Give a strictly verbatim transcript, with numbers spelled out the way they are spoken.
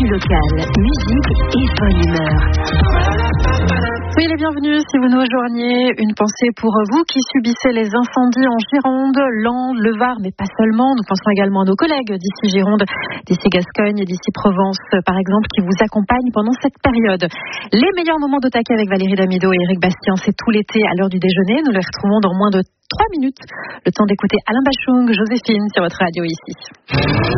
Actu locale, musique et bonne humeur. Oui, les bienvenus si vous nous rejoignez. Une pensée pour vous qui subissez les incendies en Gironde, Landes, le Var, mais pas seulement. Nous pensons également à nos collègues d'ici Gironde, d'ici Gascogne et d'ici Provence, par exemple, qui vous accompagnent pendant cette période. Les meilleurs moments de taquet avec Valérie Damido et Éric Bastien, c'est tout l'été à l'heure du déjeuner. Nous les retrouvons dans moins de trois minutes. Le temps d'écouter Alain Bachung, Joséphine sur votre radio ici.